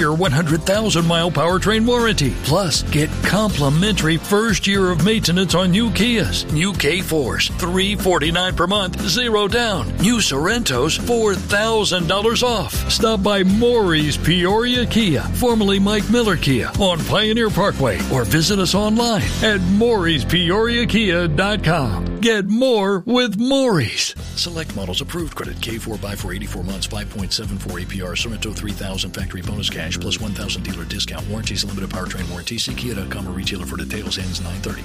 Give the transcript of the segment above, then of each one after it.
2-year, 100,000-mile powertrain warranty. Plus, get complimentary first year of maintenance on new Kias. New K4s, $349 per month, 0 down. New Sorrentos, $4,000 off. Stop by Maury's Peoria Kia, formerly Mike Miller Kia, on Pioneer Parkway, or visit us online at Maury'sPeoriaKia.com. Get more with Maury's. Select models approved. Credit K4 buy for 84 months, 5.74 APR. Sorrento 3000 factory bonus cash plus 1,000 dealer discount. Warranties limited powertrain warranty. See Kia.com or retailer for details. Ends 9/30.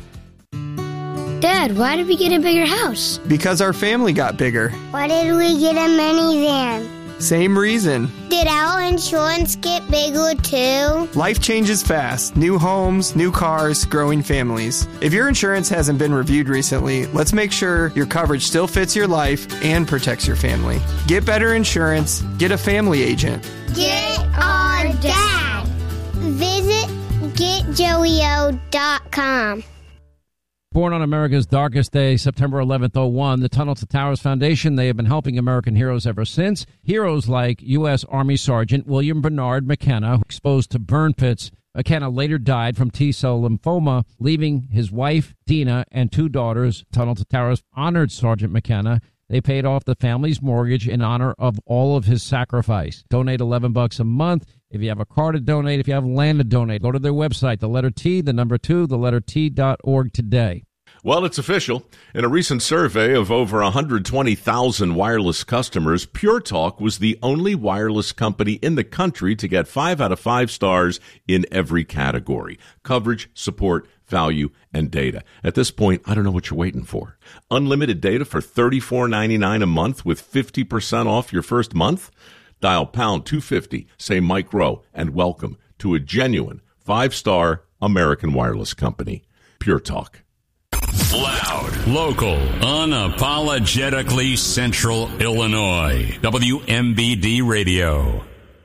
Dad, why did we get a bigger house? Because our family got bigger. Why did we get a minivan? Same reason. Did our insurance get bigger too? Life changes fast. New homes, new cars, growing families. If your insurance hasn't been reviewed recently, let's make sure your coverage still fits your life and protects your family. Get better insurance. Get a family agent. Get our dad. Visit getjoeyo.com. Born on America's darkest day, September 11th, 2001, the Tunnel to Towers Foundation, they have been helping American heroes ever since. Heroes like U.S. Army Sergeant William Bernard McKenna, exposed to burn pits. McKenna later died from T-cell lymphoma, leaving his wife, Dina, and 2 daughters. Tunnel to Towers honored Sergeant McKenna. They paid off the family's mortgage in honor of all of his sacrifice. Donate $11 a month. If you have a car to donate, if you have land to donate, go to their website, the letter T, the number 2, the letter T.org today. Well, it's official. In a recent survey of over 120,000 wireless customers, Pure Talk was the only wireless company in the country to get 5 out of 5 stars in every category: coverage, support, value, and data. At this point, I don't know what you're waiting for. Unlimited data for $34.99 a month with 50% off your first month? Dial pound 250, say Mike Rowe, and welcome to a genuine 5-star American wireless company. Pure Talk. Loud, local, unapologetically Central Illinois. WMBD Radio.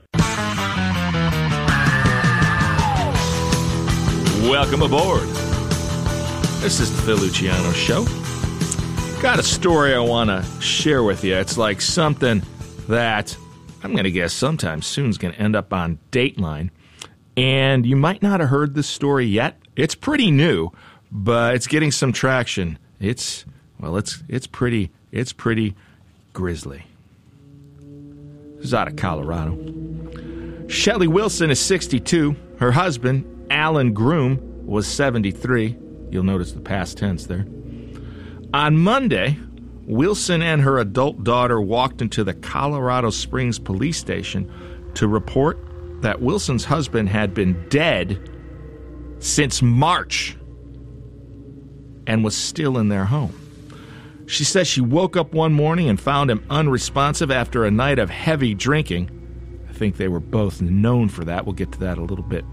Welcome aboard. This is the Phil Luciano Show. Got a story I want to share with you. It's like something that I'm going to guess sometime soon is going to end up on Dateline. And you might not have heard this story yet. It's pretty new, but it's getting some traction. It's pretty grisly. This is out of Colorado. Shelley Wilson is 62. Her husband, Alan Groom, was 73. You'll notice the past tense there. On Monday, Wilson and her adult daughter walked into the Colorado Springs police station to report that Wilson's husband had been dead since March and was still in their home. She says she woke up one morning and found him unresponsive after a night of heavy drinking. I think they were both known for that. We'll get to that a little bit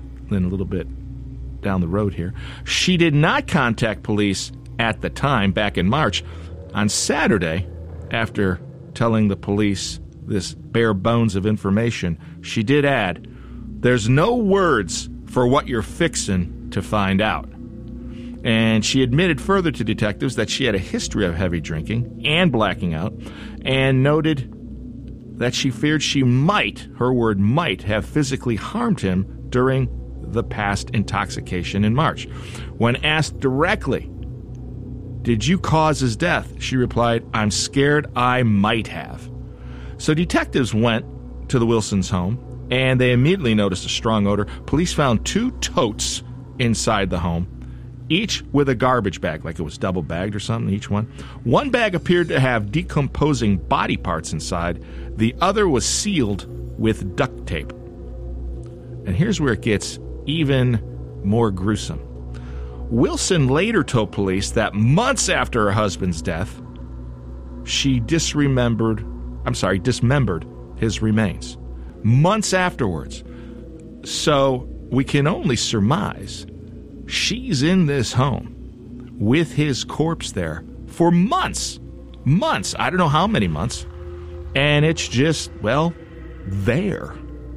down the road here. She did not contact police at the time, back in March. On Saturday, after telling the police this bare bones of information, she did add, "There's no words for what you're fixin' to find out." And she admitted further to detectives that she had a history of heavy drinking and blacking out, and noted that she feared she might, her word might, have physically harmed him during the past intoxication in March. When asked directly, "Did you cause his death?" she replied, "I'm scared I might have." So detectives went to the Wilsons' home, and they immediately noticed a strong odor. Police found 2 totes inside the home, each with a garbage bag, like it was double bagged or something, each one. One bag appeared to have decomposing body parts inside. The other was sealed with duct tape. And here's where it gets even more gruesome. Wilson later told police that months after her husband's death, she dismembered his remains. Months afterwards. So we can only surmise she's in this home with his corpse there for months. Months. I don't know how many months. And it's just, well, there.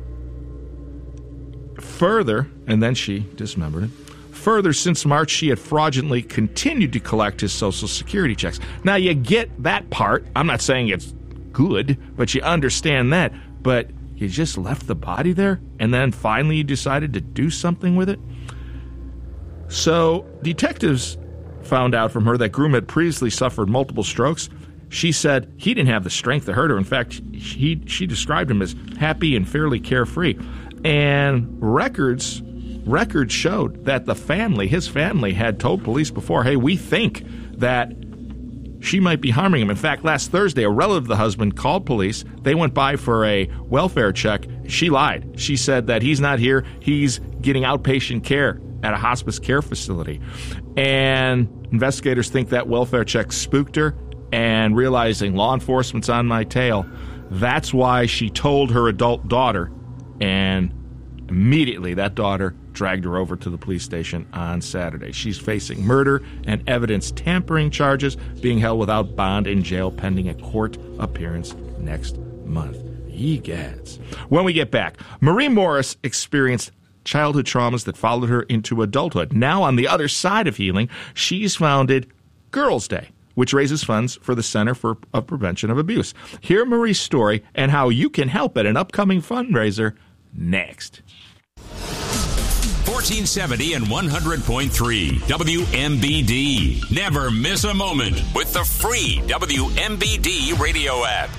Further, and then she dismembered it. Further, since March, she had fraudulently continued to collect his Social Security checks. Now, you get that part. I'm not saying it's good, but you understand that. But You just left the body there, and then finally you decided to do something with it? So detectives found out from her that Groom had previously suffered multiple strokes. She said he didn't have the strength to hurt her. In fact, she described him as happy and fairly carefree. And records showed that his family had told police before, hey, we think that she might be harming him. In fact, last Thursday, a relative of the husband called police. They went by for a welfare check. She lied. She said that he's not here. He's getting outpatient care at a hospice care facility. And investigators think that welfare check spooked her, and realizing law enforcement's on my tail, that's why she told her adult daughter, and immediately that daughter dragged her over to the police station on Saturday. She's facing murder and evidence tampering charges, being held without bond in jail pending a court appearance next month. Egads. When we get back, Marie Morris experienced childhood traumas that followed her into adulthood. Now, on the other side of healing, she's founded Girls Day, which raises funds for the Center for Prevention of Abuse. Hear Marie's story and how you can help at an upcoming fundraiser next. 1470 and 100.3 WMBD. Never miss a moment with the free WMBD radio app.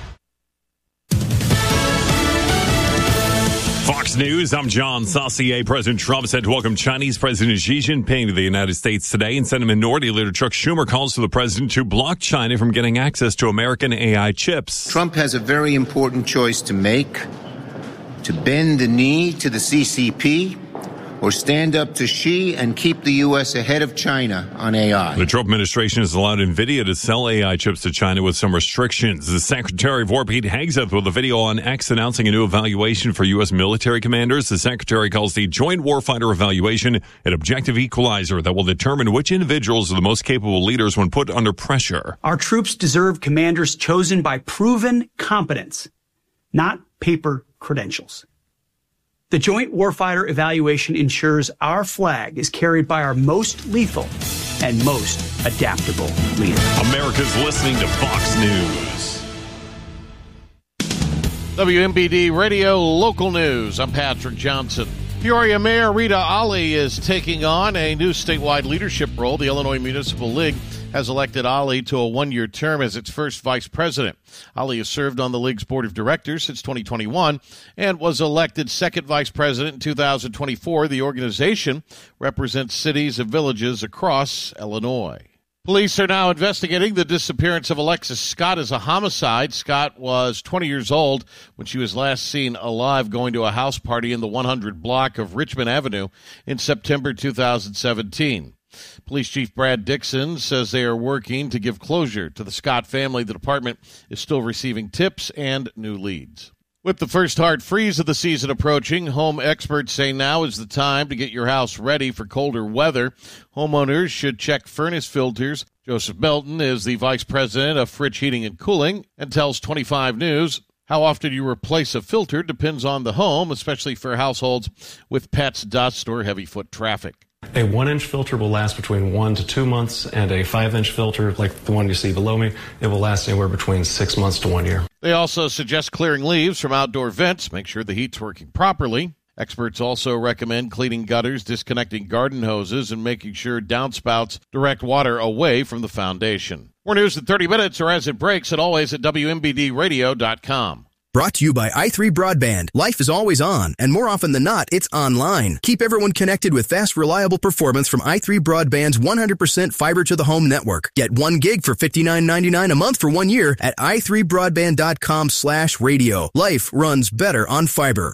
Fox News, I'm John Saucier. President Trump said to welcome Chinese President Xi Jinping to the United States today, and Senate Minority Leader Chuck Schumer calls for the president to block China from getting access to American AI chips. Trump has a very important choice to make: to bend the knee to the CCP or stand up to Xi and keep the U.S. ahead of China on AI. The Trump administration has allowed NVIDIA to sell AI chips to China with some restrictions. The Secretary of War, Pete Hegseth, with a video on X announcing a new evaluation for U.S. military commanders. The Secretary calls the Joint Warfighter Evaluation an objective equalizer that will determine which individuals are the most capable leaders when put under pressure. Our troops deserve commanders chosen by proven competence, not paper credentials. The Joint Warfighter Evaluation ensures our flag is carried by our most lethal and most adaptable leader. America's listening to Fox News. WMBD Radio Local News. I'm Patrick Johnson. Peoria Mayor Rita Ali is taking on a new statewide leadership role. The Illinois Municipal League has elected Ali to a one-year term as its first vice president. Ali has served on the league's board of directors since 2021 and was elected second vice president in 2024. The organization represents cities and villages across Illinois. Police are now investigating the disappearance of Alexis Scott as a homicide. Scott was 20 years old when she was last seen alive going to a house party in the 100 block of Richmond Avenue in September 2017. Police Chief Brad Dixon says they are working to give closure to the Scott family. The department is still receiving tips and new leads. With the first hard freeze of the season approaching, home experts say now is the time to get your house ready for colder weather. Homeowners should check furnace filters. Joseph Melton is the vice president of Fritsch Heating and Cooling and tells 25 News how often you replace a filter depends on the home, especially for households with pets, dust, or heavy foot traffic. A 1-inch filter will last between 1 to 2 months, and a 5-inch filter, like the one you see below me, it will last anywhere between 6 months to 1 year. They also suggest clearing leaves from outdoor vents. Make sure the heat's working properly. Experts also recommend cleaning gutters, disconnecting garden hoses, and making sure downspouts direct water away from the foundation. More news in 30 minutes or as it breaks, and always at WMBDradio.com. Brought to you by i3 Broadband. Life is always on, and more often than not, it's online. Keep everyone connected with fast, reliable performance from i3 Broadband's 100% fiber-to-the-home network. Get 1 gig for $59.99 a month for 1 year at i3broadband.com/radio. Life runs better on fiber.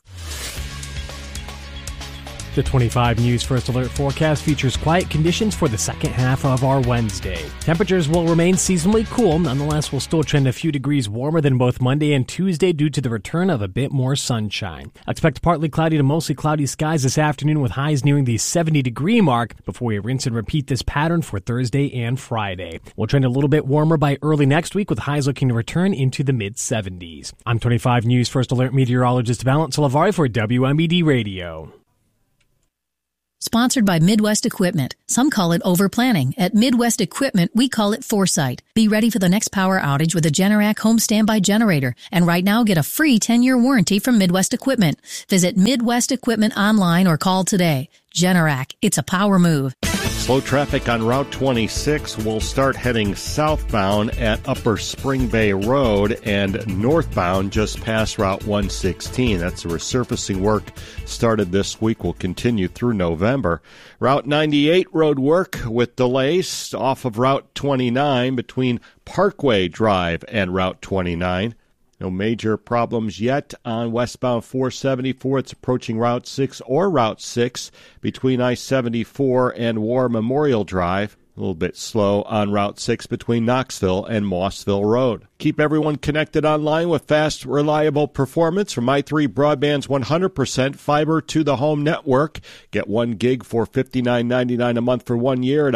The 25 News First Alert forecast features quiet conditions for the second half of our Wednesday. Temperatures will remain seasonally cool. Nonetheless, we'll still trend a few degrees warmer than both Monday and Tuesday due to the return of a bit more sunshine. Expect partly cloudy to mostly cloudy skies this afternoon with highs nearing the 70-degree mark before we rinse and repeat this pattern for Thursday and Friday. We'll trend a little bit warmer by early next week with highs looking to return into the mid-70s. I'm 25 News First Alert meteorologist Valent Salavari for WMBD Radio. Sponsored by Midwest Equipment. Some call it overplanning. At Midwest Equipment, we call it foresight. Be ready for the next power outage with a Generac home standby generator. And right now, get a free 10-year warranty from Midwest Equipment. Visit Midwest Equipment online or call today. Generac, it's a power move. Slow traffic on Route 26 will start heading southbound at Upper Spring Bay Road and northbound just past Route 116. That's the resurfacing work started this week, will continue through November. Route 98 road work with delays off of Route 29 between Parkway Drive and Route 29. No major problems yet on westbound 474. It's approaching Route 6 or Route 6 between I-74 and War Memorial Drive. A little bit slow on Route 6 between Knoxville and Mossville Road. Keep everyone connected online with fast, reliable performance from i3 Broadband's 100% fiber-to-the-home network. Get 1 gig for $59.99 a month for 1 year at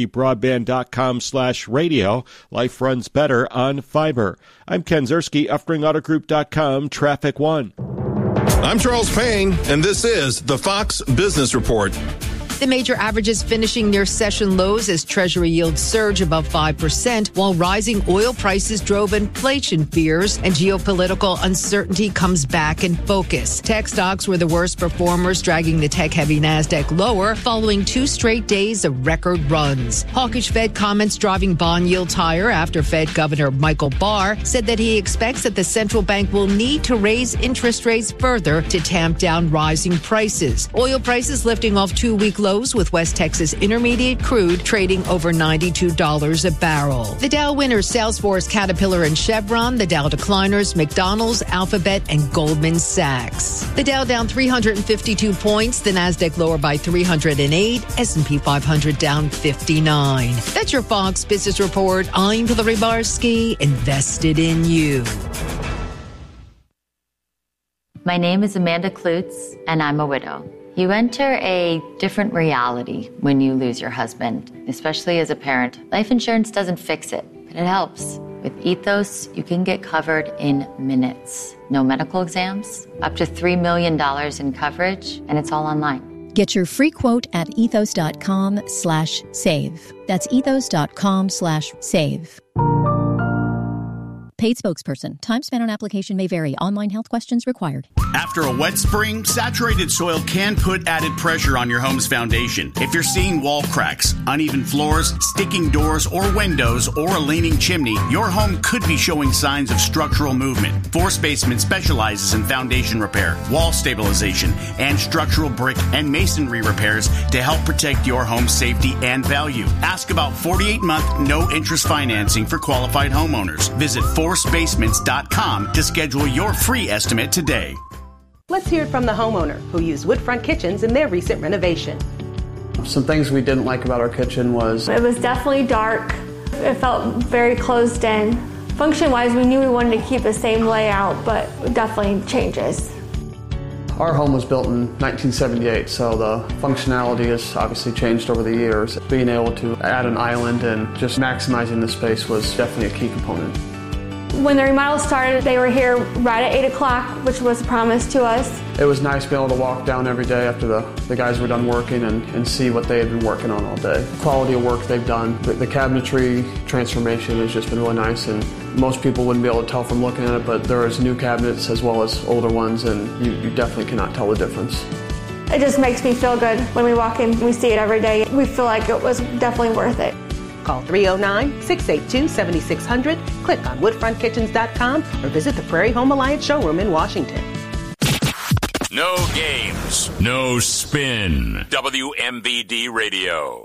i3broadband.com/radio. Life runs better on fiber. I'm Ken Zerski, UffringAutoGroup.com, Traffic One. I'm Charles Payne, and this is the Fox Business Report. The major averages finishing near session lows as Treasury yields surge above 5%, while rising oil prices drove inflation fears and geopolitical uncertainty comes back in focus. Tech stocks were the worst performers, dragging the tech-heavy Nasdaq lower following 2 straight days of record runs. Hawkish Fed comments driving bond yields higher after Fed Governor Michael Barr said that he expects that the central bank will need to raise interest rates further to tamp down rising prices. Oil prices lifting off 2-week lows, with West Texas Intermediate crude trading over $92 a barrel. The Dow winners, Salesforce, Caterpillar, and Chevron. The Dow decliners, McDonald's, Alphabet, and Goldman Sachs. The Dow down 352 points. The Nasdaq lower by 308. S&P 500 down 59. That's your Fox Business Report. I'm Hillary Barsky, invested in you. My name is Amanda Klutz, and I'm a widow. You enter a different reality when you lose your husband, especially as a parent. Life insurance doesn't fix it, but it helps. With Ethos, you can get covered in minutes. No medical exams, up to $3 million in coverage, and it's all online. Get your free quote at ethos.com/save. That's ethos.com/save. Paid spokesperson. Time spent on application may vary. Online health questions required. After a wet spring, saturated soil can put added pressure on your home's foundation. If you're seeing wall cracks, uneven floors, sticking doors or windows, or a leaning chimney, your home could be showing signs of structural movement. Force Basement specializes in foundation repair, wall stabilization, and structural brick and masonry repairs to help protect your home's safety and value. Ask about 48-month no-interest financing for qualified homeowners. Visit forcebasements.com to schedule your free estimate today. Let's hear it from the homeowner who used Woodfront Kitchens in their recent renovation. Some things we didn't like about our kitchen was it was definitely dark. It felt very closed in. Function-wise, we knew we wanted to keep the same layout, but definitely changes. Our home was built in 1978, so the functionality has obviously changed over the years. Being able to add an island and just maximizing the space was definitely a key component. When the remodel started, they were here right at 8 o'clock, which was a promise to us. It was nice being able to walk down every day after the guys were done working and see what they had been working on all day. The quality of work they've done. The cabinetry transformation has just been really nice, and most people wouldn't be able to tell from looking at it, but there is new cabinets as well as older ones, and you definitely cannot tell the difference. It just makes me feel good when we walk in. We see it every day. We feel like it was definitely worth it. Call 309-682-7600, click on woodfrontkitchens.com, or visit the Prairie Home Alliance showroom in Washington. No games, no spin. WMBD Radio.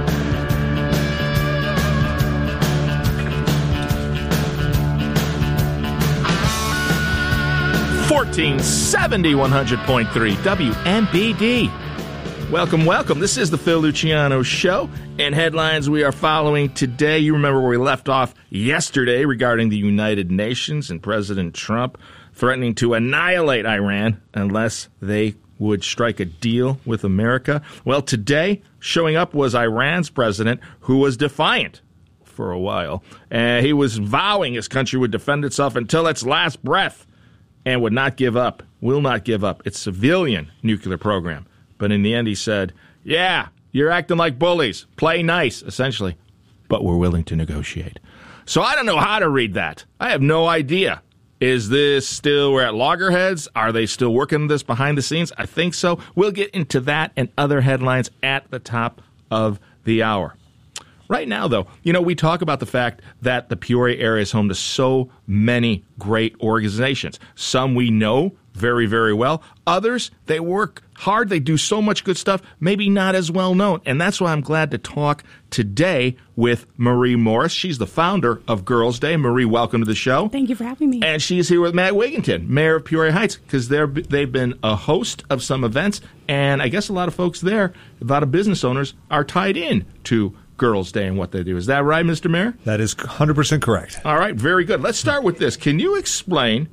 1470 100.3 WMBD. Welcome. This is the Phil Luciano Show, and headlines we are following today. You remember where we left off yesterday regarding the United Nations and President Trump threatening to annihilate Iran unless they would strike a deal with America. Well, today, showing up was Iran's president, who was defiant for a while. He was vowing his country would defend itself until its last breath and would not give up, will not give up its civilian nuclear program. But in the end, he said, Yeah, you're acting like bullies. Play nice, essentially. But we're willing to negotiate. So I don't know how to read that. I have no idea. Is this still, we're at loggerheads? Are they still working this behind the scenes? I think so. We'll get into that and other headlines at the top of the hour. Right now, though, we talk about the fact that the Peoria area is home to so many great organizations. Some we know very, very well. Others, they work hard. They do so much good stuff, maybe not as well known. And that's why I'm glad to talk today with Marie Morris. She's the founder of Girls Day. Marie, welcome to the show. Thank you for having me. And she's here with Matt Wigginton, mayor of Peoria Heights, because they've been a host of some events. And I guess a lot of folks there, a lot of business owners, are tied in to Girls Day and what they do. Is that right, Mr. Mayor? That is 100% correct. All right, very good. Let's start with this. Can you explain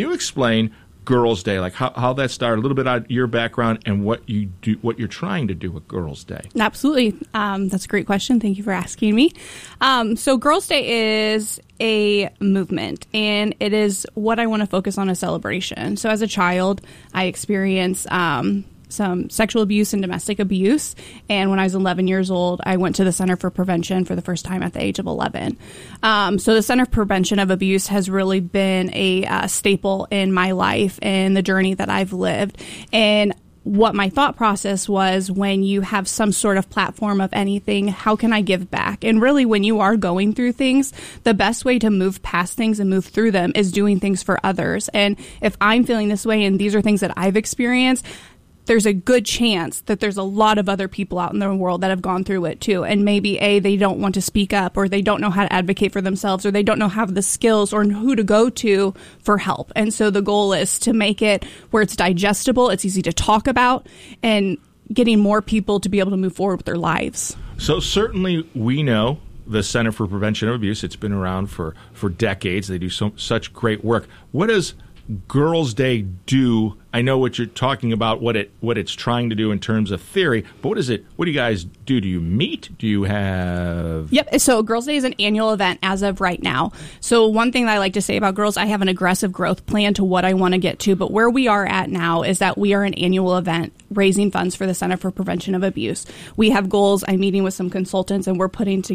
Girls Day, like how that started, a little bit on your background and what you do, what you're trying to do with Girls Day? Absolutely. That's a great question. Thank you for asking me. So Girls Day is a movement, and it is what I want to focus on, a celebration. So as a child, I experienced some sexual abuse and domestic abuse. And when I was 11 years old, I went to the Center for Prevention for the first time at the age of 11. So the Center for Prevention of Abuse has really been a staple in my life and the journey that I've lived. And what my thought process was, when you have some sort of platform of anything, how can I give back? And really, when you are going through things, the best way to move past things and move through them is doing things for others. And if I'm feeling this way and these are things that I've experienced, there's a good chance that there's a lot of other people out in the world that have gone through it too. And maybe they don't want to speak up, or they don't know how to advocate for themselves, or they don't know how the skills or who to go to for help. And so the goal is to make it where it's digestible, it's easy to talk about, and getting more people to be able to move forward with their lives. So certainly we know the Center for Prevention of Abuse. It's been around for decades. They do such great work. What does Girls Day do? I know what you're talking about, what it's trying to do in terms of theory, but what do you guys do? Do you meet? Do you have... Yep, so Girls Day is an annual event as of right now. So one thing that I like to say about girls, I have an aggressive growth plan to what I want to get to, but where we are at now is that we are an annual event raising funds for the Center for Prevention of Abuse. We have goals. I'm meeting with some consultants, and we've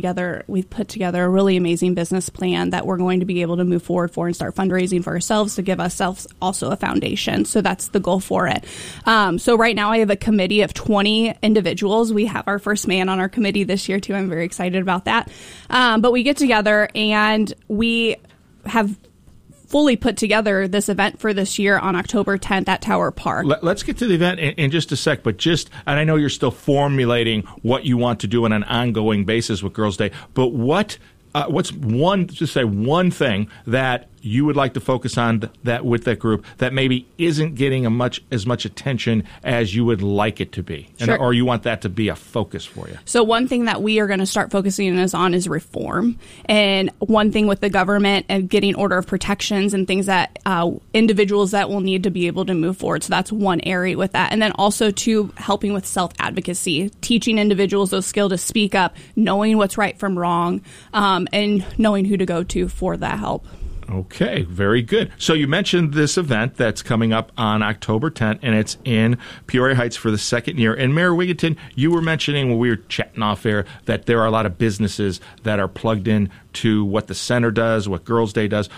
put together a really amazing business plan that we're going to be able to move forward for and start fundraising for ourselves to give ourselves also a foundation. So that's the goal for it. So right now I have a committee of 20 individuals. We have our first man on our committee this year too. I'm very excited about that. But we get together and we have fully put together this event for this year on October 10th at Tower Park. Let's get to the event in just a sec, but and I know you're still formulating what you want to do on an ongoing basis with Girls Day, but what's one thing that you would like to focus on that with that group that maybe isn't getting as much attention as you would like it to be, Sure. or you want that to be a focus for you? So one thing that we are going to start focusing on is reform. And one thing with the government and getting order of protections and things that individuals that will need to be able to move forward. So that's one area with that. And then also to helping with self-advocacy, teaching individuals those skills to speak up, knowing what's right from wrong, and knowing who to go to for that help. Okay, very good. So you mentioned this event that's coming up on October 10th, and it's in Peoria Heights for the second year. And Mayor Wigginton, you were mentioning when we were chatting off air that there are a lot of businesses that are plugged in to what the center does, what Girls Day does.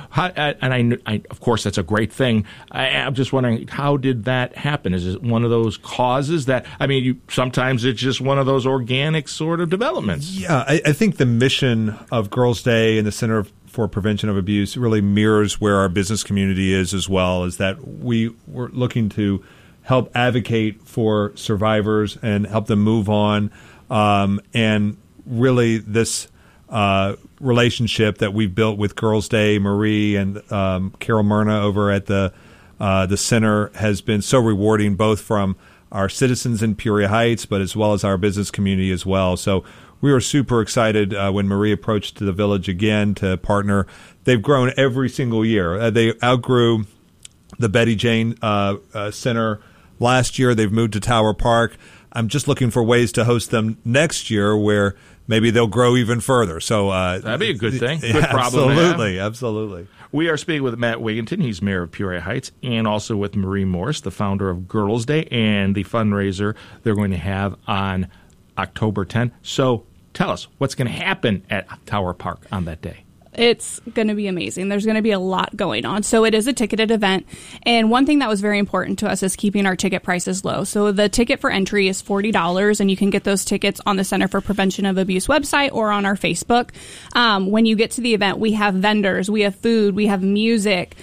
I of course, that's a great thing. I'm just wondering, how did that happen? Is it one of those causes that, sometimes it's just one of those organic sort of developments? Yeah, I think the mission of Girls Day and the Center for Prevention of Abuse really mirrors where our business community is, as well, is that we're looking to help advocate for survivors and help them move on. And really this relationship that we've built with Girls Day, Marie and Carol Myrna over at the center has been so rewarding, both from our citizens in Peoria Heights, but as well as our business community as well. So we were super excited when Marie approached the village again to partner. They've grown every single year. They outgrew the Betty Jane Center last year. They've moved to Tower Park. I'm just looking for ways to host them next year where maybe they'll grow even further. So that'd be a good thing. Good problem. Absolutely. We are speaking with Matt Wigginton. He's mayor of Peoria Heights, and also with Marie Morse, the founder of Girls Day, and the fundraiser they're going to have on October 10th. So tell us, what's going to happen at Tower Park on that day? It's going to be amazing. There's going to be a lot going on. So it is a ticketed event. And one thing that was very important to us is keeping our ticket prices low. So the ticket for entry is $40, and you can get those tickets on the Center for Prevention of Abuse website or on our Facebook. When you get to the event, we have vendors, we have food, we have music.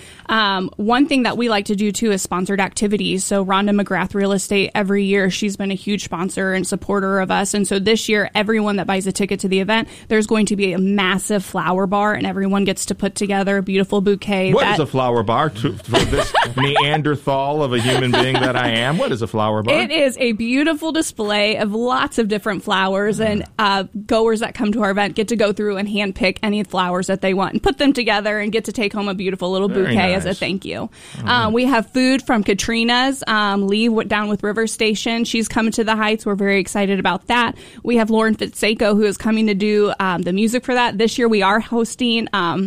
One thing that we like to do, too, is sponsored activities. So Rhonda McGrath Real Estate, every year, she's been a huge sponsor and supporter of us. And so this year, everyone that buys a ticket to the event, there's going to be a massive flower bar, and everyone gets to put together a beautiful bouquet. What is a flower bar for this Neanderthal of a human being that I am? What is a flower bar? It is a beautiful display of lots of different flowers, and goers that come to our event get to go through and handpick any flowers that they want and put them together and get to take home a beautiful little bouquet as a thank you. We have food from Katrina's. Lee down with River Station. She's coming to the Heights. We're very excited about that. We have Lauren Fitseco, who is coming to do the music for that. This year we are hosting an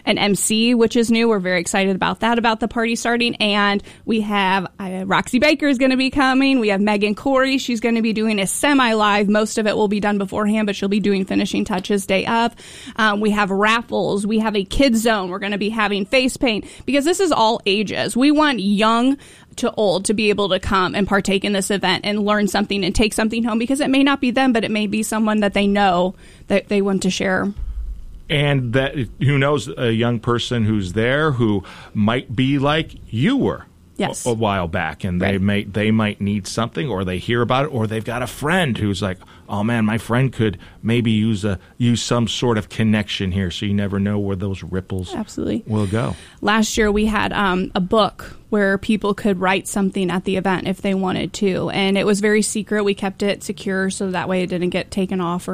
MC, which is new. We're very excited about that, about the party starting. And we have Roxy Baker is going to be coming. We have Megan Corey. She's going to be doing a semi-live. Most of it will be done beforehand, but she'll be doing finishing touches day of. We have raffles. We have a kids zone. We're going to be having face paint, because this is all ages. We want young to old to be able to come and partake in this event and learn something and take something home, because it may not be them, but it may be someone that they know that they want to share. And that, who knows, a young person who's there who might be like you were a while back, and they might need something, or they hear about it, or they've got a friend who's like, oh man, my friend could maybe use some sort of connection here. So you never know where those ripples will go. Last year we had a book where people could write something at the event if they wanted to, and it was very secret. We kept it secure so that way it didn't get taken off.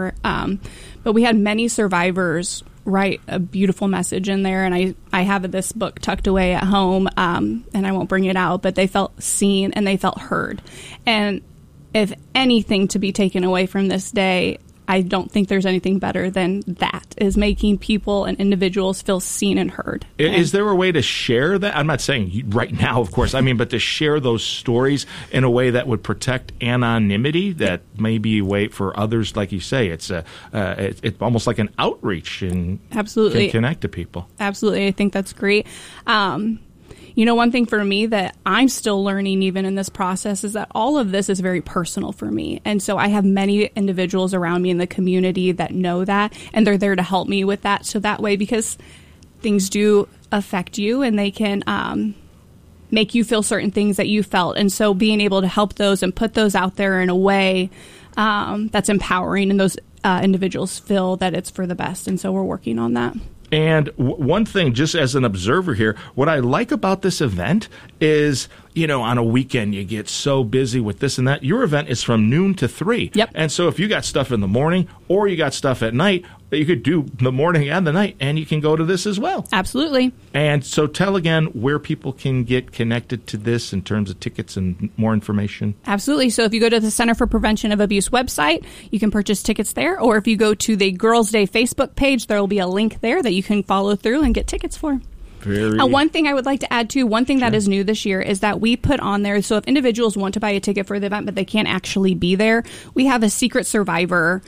But we had many survivors write a beautiful message in there, and I have this book tucked away at home, and I won't bring it out, but they felt seen and they felt heard. And if anything to be taken away from this day, I don't think there's anything better than that, is making people and individuals feel seen and heard. Is there a way to share that? I'm not saying right now, of course, but to share those stories in a way that would protect anonymity, that may be a way for others, like you say, it's almost like an outreach and absolutely can connect to people. Absolutely. I think that's great. One thing for me that I'm still learning even in this process is that all of this is very personal for me. And so I have many individuals around me in the community that know that, and they're there to help me with that. So that way, because things do affect you and they can make you feel certain things that you felt. And so being able to help those and put those out there in a way that's empowering, and those individuals feel that it's for the best. And so we're working on that. And one thing, just as an observer here, what I like about this event is, on a weekend you get so busy with this and that. Your event is from noon to 3. Yep. And so if you got stuff in the morning or you got stuff at night, you could do the morning and the night, and you can go to this as well. Absolutely. And so tell again where people can get connected to this in terms of tickets and more information. Absolutely. So if you go to the Center for Prevention of Abuse website, you can purchase tickets there. Or if you go to the Girls Day Facebook page, there will be a link there that you can follow through and get tickets for. One thing I would like to add to, that is new this year, is that we put on there, so if individuals want to buy a ticket for the event but they can't actually be there, we have a secret survivor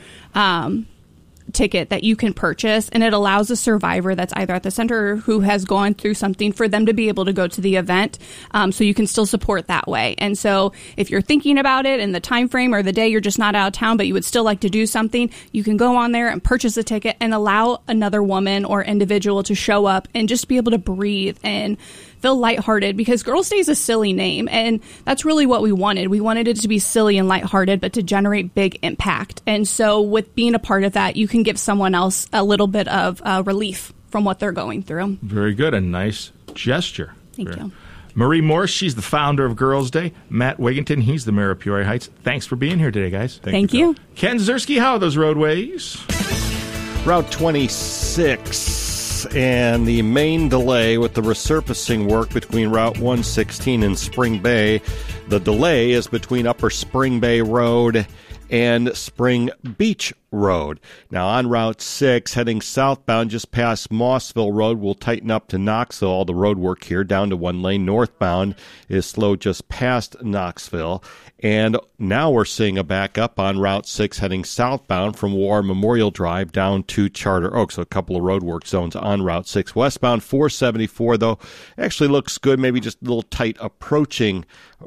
ticket that you can purchase, and it allows a survivor that's either at the center who has gone through something for them to be able to go to the event, so you can still support that way. And so if you're thinking about it in the time frame or the day you're just not out of town but you would still like to do something, you can go on there and purchase a ticket and allow another woman or individual to show up and just be able to breathe and feel lighthearted, because Girls Day is a silly name, and that's really what we wanted. We wanted it to be silly and lighthearted, but to generate big impact. And so with being a part of that, you can give someone else a little bit of relief from what they're going through. Very good. A nice gesture. Thank you. Marie Morse, she's the founder of Girls Day. Matt Wigginton, he's the mayor of Peoria Heights. Thanks for being here today, guys. Thank you. Ken Ziersky, how are those roadways? Route 26. And the main delay with the resurfacing work between Route 116 and Spring Bay. The delay is between Upper Spring Bay Road and Spring Beach Road. Now on Route 6, heading southbound just past Mossville Road, we'll tighten up to Knoxville. All the road work here down to 1 lane. Northbound is slow just past Knoxville. And now we're seeing a backup on Route 6 heading southbound from War Memorial Drive down to Charter Oak. So a couple of roadwork zones on Route 6. Westbound 474, though, actually looks good. Maybe just a little tight approaching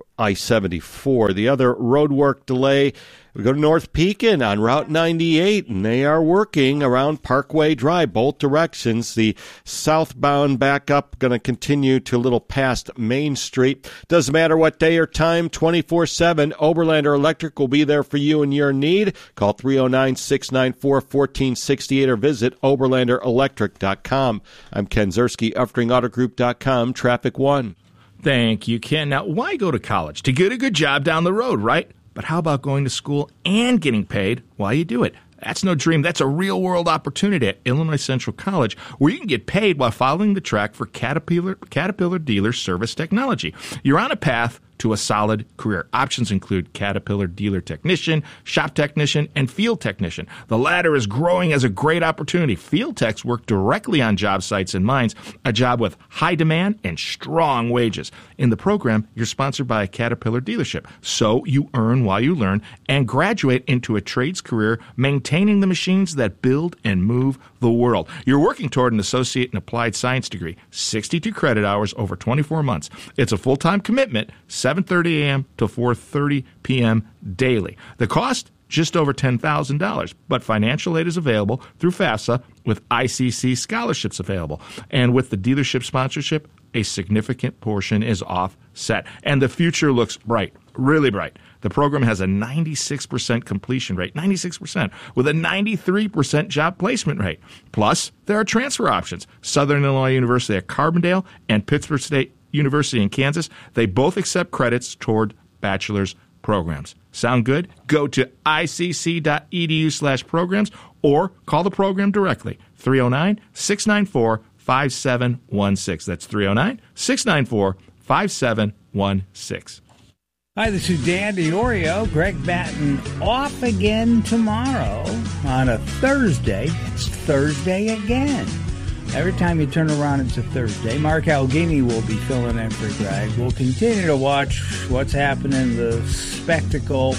I-74. The other roadwork delay, we go to North Pekin on Route 98, and they are working around Parkway Drive, both directions. The southbound backup going to continue to a little past Main Street. Doesn't matter what day or time, 24/7. Oberlander Electric will be there for you in your need. Call 309-694-1468 or visit oberlanderelectric.com. I'm Ken Zerski, UffringAutoGroup.com, Traffic One. Thank you, Ken. Now, why go to college? To get a good job down the road, right? But how about going to school and getting paid while you do it? That's no dream. That's a real-world opportunity at Illinois Central College, where you can get paid while following the track for Caterpillar Dealer Service Technology. You're on a path to a solid career. Options include Caterpillar Dealer Technician, Shop Technician, and Field Technician. The latter is growing as a great opportunity. Field techs work directly on job sites and mines, a job with high demand and strong wages. In the program, you're sponsored by a Caterpillar dealership, so you earn while you learn and graduate into a trades career maintaining the machines that build and move the world. You're working toward an associate in applied science degree, 62 credit hours over 24 months. It's a full-time commitment, 7:30 a.m. to 4:30 p.m. daily. The cost, just over $10,000, but financial aid is available through FAFSA with ICC scholarships available. And with the dealership sponsorship, a significant portion is offset. And the future looks bright, really bright. The program has a 96% completion rate, 96%, with a 93% job placement rate. Plus, there are transfer options. Southern Illinois University at Carbondale and Pittsburgh State University in Kansas, they both accept credits toward bachelor's programs. Sound good? Go to icc.edu/programs or call the program directly, 309-694-5716. That's 309-694-5716. Hi, this is Dan DiOrio. Greg Batten off again tomorrow on a Thursday. It's Thursday again. Every time you turn around, it's a Thursday. Mark Algini will be filling in for Greg. We'll continue to watch what's happening, the spectacle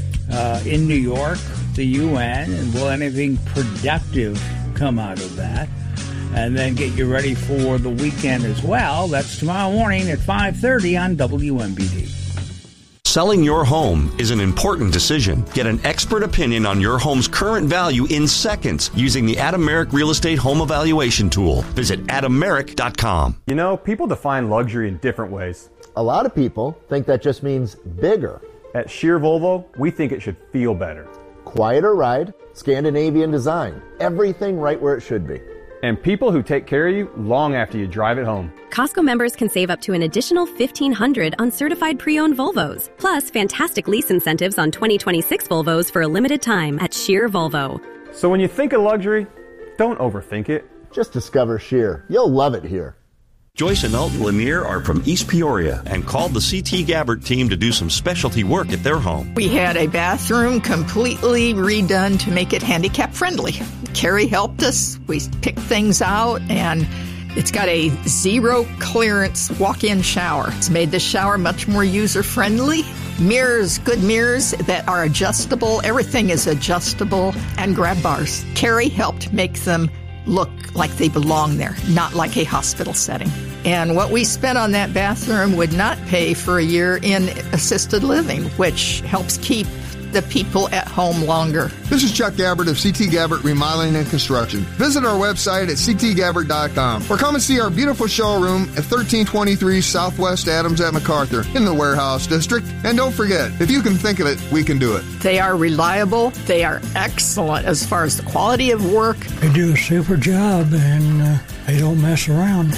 in New York, the UN, and will anything productive come out of that? And then get you ready for the weekend as well. That's tomorrow morning at 5:30 on WMBD. Selling your home is an important decision. Get an expert opinion on your home's current value in seconds using the Adam Merrick Real Estate Home Evaluation Tool. Visit adammerrick.com. You know, people define luxury in different ways. A lot of people think that just means bigger. At Scheer Volvo, we think it should feel better. Quieter ride, Scandinavian design, everything right where it should be. And people who take care of you long after you drive it home. Costco members can save up to an additional $1,500 on certified pre-owned Volvos. Plus, fantastic lease incentives on 2026 Volvos for a limited time at Scheer Volvo. So when you think of luxury, don't overthink it. Just discover Scheer. You'll love it here. Joyce and Elton Lanier are from East Peoria and called the C.T. Gabbert team to do some specialty work at their home. We had a bathroom completely redone to make it handicap friendly. Carrie helped us. We picked things out, and it's got a zero clearance walk-in shower. It's made the shower much more user-friendly. Mirrors, good mirrors that are adjustable. Everything is adjustable, and grab bars. Carrie helped make them look like they belong there, not like a hospital setting. And what we spent on that bathroom would not pay for a year in assisted living, which helps keep the people at home longer. This is Chuck Gabbert of CT Gabbert Remodeling and Construction. Visit our website at ctgabbert.com or come and see our beautiful showroom at 1323 Southwest Adams at MacArthur in the Warehouse District. And don't forget, if you can think of it, we can do it. They are reliable. They are excellent as far as the quality of work. They do a super job, and they don't mess around.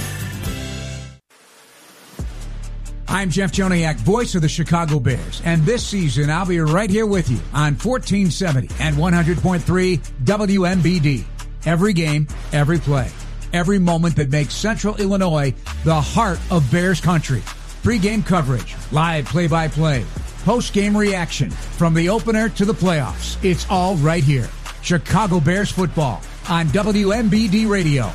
I'm Jeff Joniak, voice of the Chicago Bears, and this season I'll be right here with you on 1470 and 100.3 WMBD. Every game, every play, every moment that makes Central Illinois the heart of Bears country. Pre-game coverage, live play-by-play, post-game reaction, from the opener to the playoffs. It's all right here. Chicago Bears football on WMBD Radio.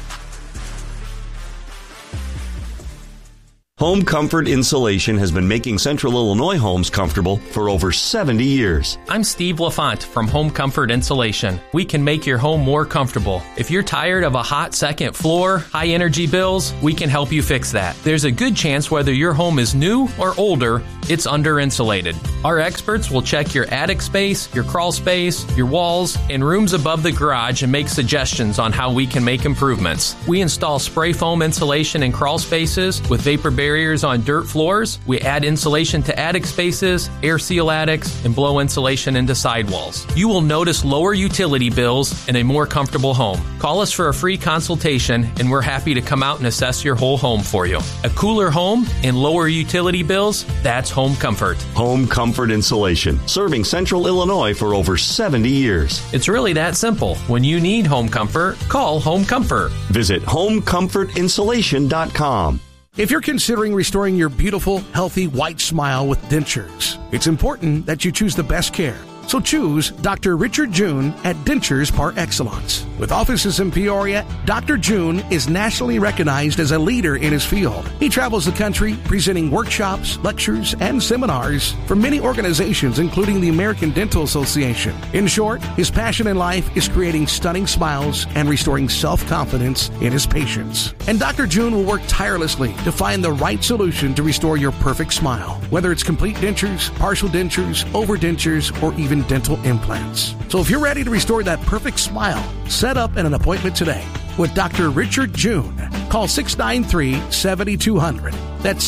Home Comfort Insulation has been making Central Illinois homes comfortable for over 70 years. I'm Steve LaFont from Home Comfort Insulation. We can make your home more comfortable. If you're tired of a hot second floor, high energy bills, we can help you fix that. There's a good chance whether your home is new or older, it's under insulated. Our experts will check your attic space, your crawl space, your walls, and rooms above the garage and make suggestions on how we can make improvements. We install spray foam insulation in crawl spaces with vapor barriers on dirt floors. We add insulation to attic spaces, air seal attics, and blow insulation into sidewalls. You will notice lower utility bills and a more comfortable home. Call us for a free consultation, and we're happy to come out and assess your whole home for you. A cooler home and lower utility bills, that's Home Comfort. Home Comfort Insulation, serving Central Illinois for over 70 years. It's really that simple. When you need home comfort, call Home Comfort. Visit homecomfortinsulation.com. If you're considering restoring your beautiful, healthy, white smile with dentures, it's important that you choose the best care. So choose Dr. Richard June at Dentures Par Excellence. With offices in Peoria, Dr. June is nationally recognized as a leader in his field. He travels the country presenting workshops, lectures, and seminars for many organizations, including the American Dental Association. In short, his passion in life is creating stunning smiles and restoring self-confidence in his patients. And Dr. June will work tirelessly to find the right solution to restore your perfect smile, whether it's complete dentures, partial dentures, overdentures, or even dental implants. So if you're ready to restore that perfect smile, set up an appointment today with Dr. Richard June. Call 693-7200. That's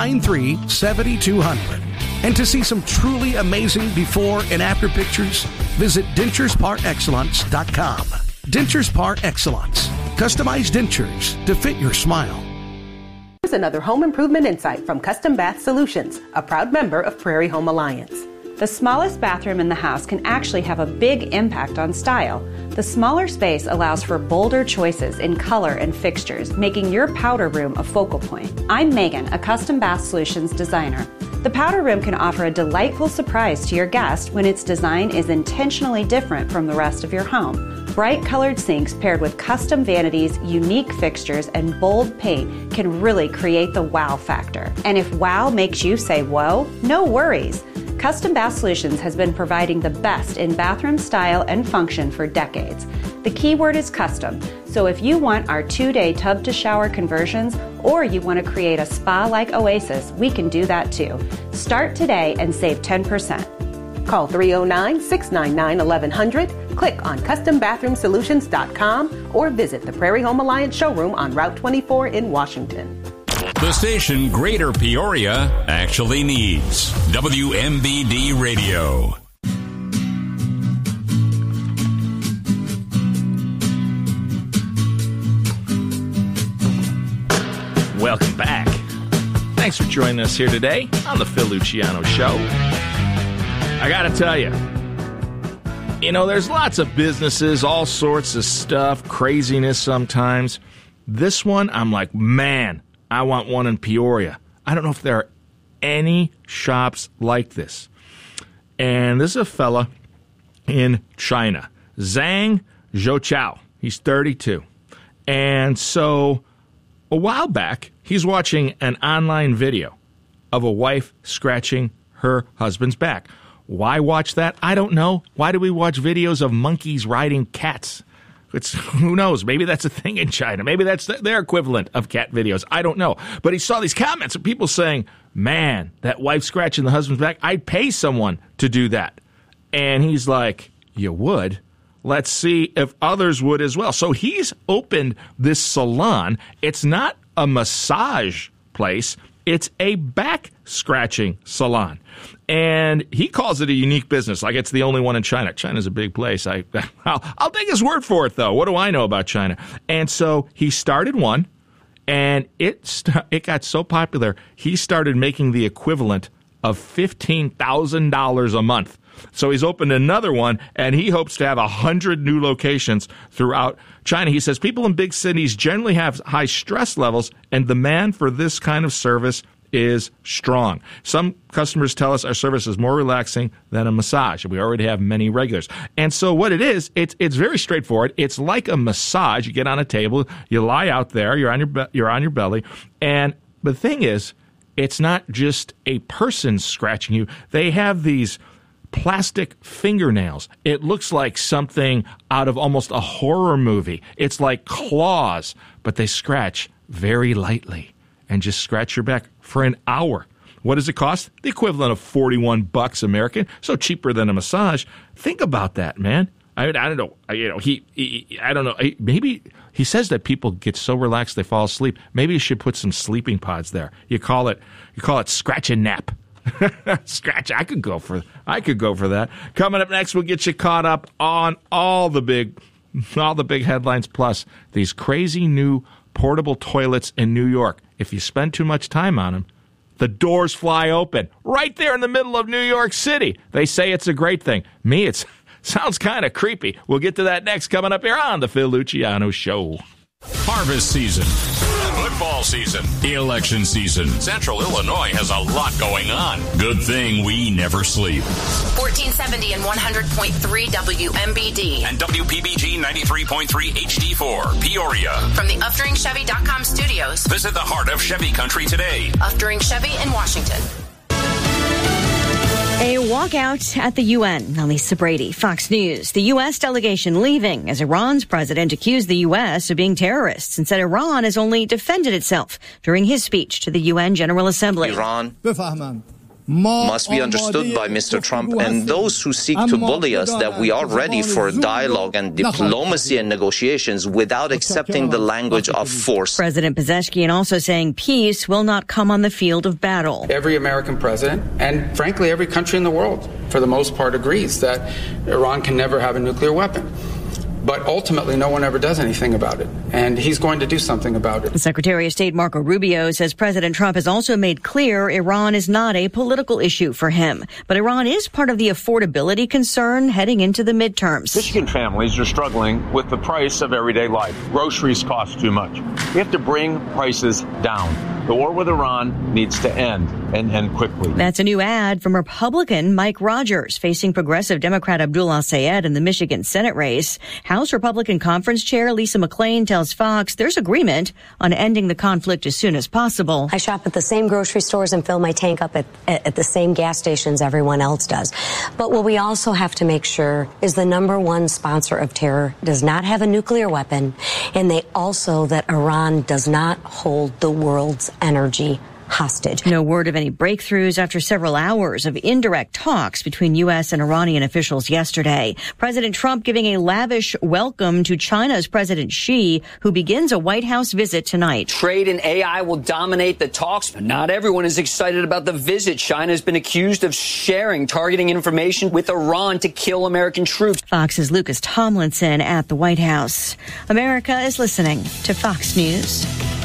693-7200. And to see some truly amazing before and after pictures, visit denturesparexcellence.com. Dentures Par Excellence. Customized dentures to fit your smile. Here's another home improvement insight from Custom Bath Solutions, a proud member of Prairie Home Alliance. The smallest bathroom in the house can actually have a big impact on style. The smaller space allows for bolder choices in color and fixtures, making your powder room a focal point. I'm Megan, a Custom Bath Solutions designer. The powder room can offer a delightful surprise to your guest when its design is intentionally different from the rest of your home. Bright colored sinks paired with custom vanities, unique fixtures, and bold paint can really create the wow factor. And if wow makes you say whoa, no worries. Custom Bath Solutions has been providing the best in bathroom style and function for decades. The key word is custom, so if you want our 2-day tub-to-shower conversions or you want to create a spa-like oasis, we can do that too. Start today and save 10%. Call 309-699-1100, click on CustomBathroomSolutions.com, or visit the Prairie Home Alliance showroom on Route 24 in Washington. The station Greater Peoria actually needs. WMBD Radio. Welcome back. Thanks for joining us here today on the Phil Luciano Show. I gotta tell you, there's lots of businesses, all sorts of stuff, craziness sometimes. This one, I'm like, man, I want one in Peoria. I don't know if there are any shops like this. And this is a fella in China, Zhang Zhouchao. He's 32. And so a while back, he's watching an online video of a wife scratching her husband's back. Why watch that? I don't know. Why do we watch videos of monkeys riding cats? Who knows? Maybe that's a thing in China. Maybe that's their equivalent of cat videos. I don't know. But he saw these comments of people saying, man, that wife scratching the husband's back, I'd pay someone to do that. And he's like, you would? Let's see if others would as well. So he's opened this salon. It's not a massage place. It's a back scratching salon. And he calls it a unique business, like it's the only one in China. China's a big place. I'll take his word for it, though. What do I know about China? And so he started one, and it got so popular, he started making the equivalent of $15,000 a month. So he's opened another one, and he hopes to have 100 new locations throughout China. He says people in big cities generally have high stress levels, and demand for this kind of service is strong. Some customers tell us our service is more relaxing than a massage. We already have many regulars. And so what it is, it's very straightforward. It's like a massage. You get on a table, you lie out there, you're on your belly. And the thing is, it's not just a person scratching you. They have these plastic fingernails. It looks like something out of almost a horror movie. It's like claws, but they scratch very lightly and just scratch your back for an hour. What does it cost? The equivalent of $41 American, so cheaper than a massage. Think about that, man. I don't know. I don't know. Maybe he says that people get so relaxed they fall asleep. Maybe you should put some sleeping pods there. You call it scratch and nap. Scratch. I could go for that. Coming up next, we'll get you caught up on all the big headlines, plus these crazy new portable toilets in New York. If you spend too much time on them, the doors fly open right there in the middle of New York City. They say it's a great thing. Me, it sounds kind of creepy. We'll get to that next, coming up here on the Phil Luciano Show. Harvest season, football season, election season. Central Illinois has a lot going on. Good thing we never sleep. 1470 and 100.3 WMBD. And WPBG 93.3 HD4, Peoria. From the UfDuringChevy.com studios. Visit the heart of Chevy country today. Uftering Chevy in Washington. A walkout at the UN. Lisa Brady, Fox News. The U.S. delegation leaving as Iran's president accused the U.S. of being terrorists and said Iran has only defended itself during his speech to the UN General Assembly. Iran must be understood by Mr. Trump and those who seek to bully us that we are ready for dialogue and diplomacy and negotiations without accepting the language of force. President Pezeshkian also saying peace will not come on the field of battle. Every American president, and frankly every country in the world, for the most part, agrees that Iran can never have a nuclear weapon. But ultimately, no one ever does anything about it. And he's going to do something about it. The Secretary of State Marco Rubio says President Trump has also made clear Iran is not a political issue for him. But Iran is part of the affordability concern heading into the midterms. Michigan families are struggling with the price of everyday life. Groceries cost too much. We have to bring prices down. The war with Iran needs to end, and end quickly. That's a new ad from Republican Mike Rogers facing progressive Democrat Abdullah Sayed in the Michigan Senate race. House Republican Conference Chair Lisa McClain tells Fox there's agreement on ending the conflict as soon as possible. I shop at the same grocery stores and fill my tank up at the same gas stations everyone else does. But what we also have to make sure is the number one sponsor of terror does not have a nuclear weapon, and that Iran does not hold the world's energy hostage. No word of any breakthroughs after several hours of indirect talks between U.S. and Iranian officials yesterday. President Trump giving a lavish welcome to China's President Xi, who begins a White House visit tonight. Trade and AI will dominate the talks, but not everyone is excited about the visit. China has been accused of targeting information with Iran to kill American troops. Fox's Lucas Tomlinson at the White House. America is listening to Fox News.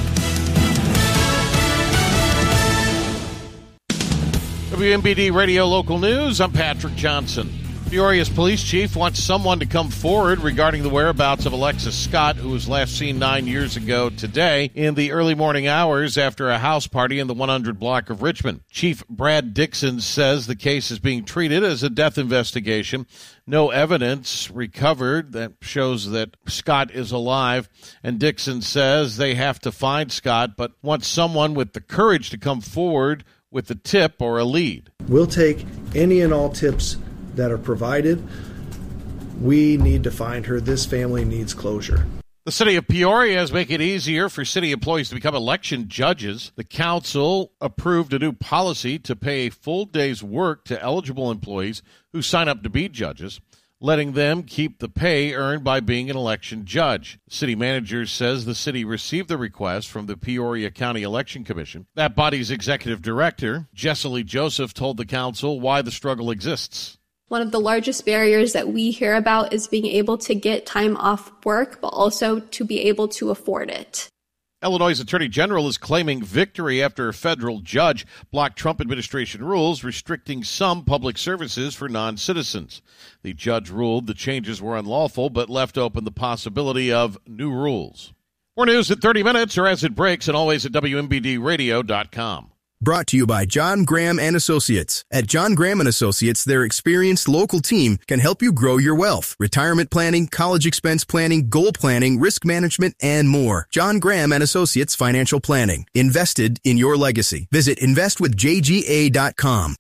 WMBD Radio Local News, I'm Patrick Johnson. Peoria's police chief wants someone to come forward regarding the whereabouts of Alexis Scott, who was last seen 9 years ago today in the early morning hours after a house party in the 100 block of Richmond. Chief Brad Dixon says the case is being treated as a death investigation. No evidence recovered that shows that Scott is alive, and Dixon says they have to find Scott, but wants someone with the courage to come forward with a tip or a lead. We'll take any and all tips that are provided. We need to find her. This family needs closure. The city of Peoria is making it easier for city employees to become election judges. The council approved a new policy to pay a full day's work to eligible employees who sign up to be judges, letting them keep the pay earned by being an election judge. City manager says the city received the request from the Peoria County Election Commission. That body's executive director, Jessica Joseph, told the council why the struggle exists. One of the largest barriers that we hear about is being able to get time off work, but also to be able to afford it. Illinois' Attorney General is claiming victory after a federal judge blocked Trump administration rules restricting some public services for non-citizens. The judge ruled the changes were unlawful, but left open the possibility of new rules. More news at 30 minutes or as it breaks, and always at WMBDradio.com. Brought to you by John Graham and Associates. At John Graham and Associates, their experienced local team can help you grow your wealth. Retirement planning, college expense planning, goal planning, risk management, and more. John Graham and Associates Financial Planning. Invested in your legacy. Visit investwithjga.com.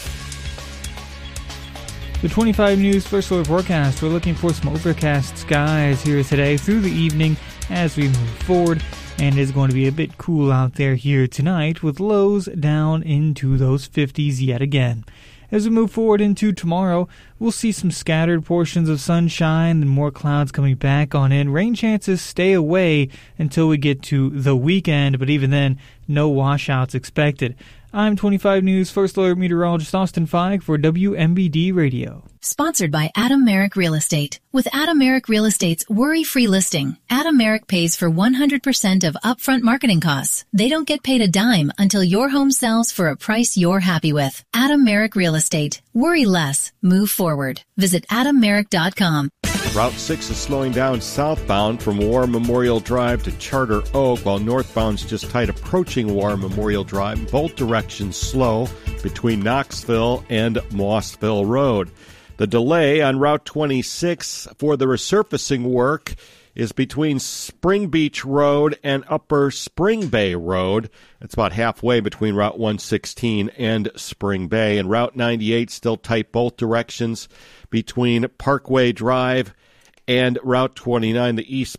The 25 News First Alert forecast. We're looking for some overcast skies here today through the evening as we move forward. And it's going to be a bit cool out there here tonight with lows down into those 50s yet again. As we move forward into tomorrow, we'll see some scattered portions of sunshine and more clouds coming back on in. Rain chances stay away until we get to the weekend, but even then, no washouts expected. I'm 25 News First Alert meteorologist Austin Feig for WMBD Radio. Sponsored by Adam Merrick Real Estate. With Adam Merrick Real Estate's worry-free listing, Adam Merrick pays for 100% of upfront marketing costs. They don't get paid a dime until your home sells for a price you're happy with. Adam Merrick Real Estate. Worry less. Move forward. Visit AdamMerrick.com. Route 6 is slowing down southbound from War Memorial Drive to Charter Oak, while northbound's just tight approaching War Memorial Drive. Both directions slow between Knoxville and Mossville Road. The delay on Route 26 for the resurfacing work is between Spring Beach Road and Upper Spring Bay Road. It's about halfway between Route 116 and Spring Bay. And Route 98 still tight both directions between Parkway Drive and Route 29.